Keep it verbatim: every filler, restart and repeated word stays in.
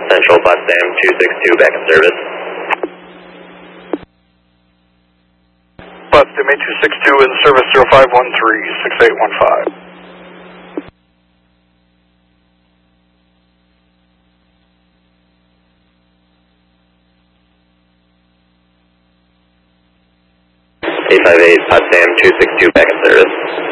Central, Potsdam two six two, back in service. Potsdam eight two six two in service zero five one three, six eight one five. eight five eight, Potsdam two six two, back in service.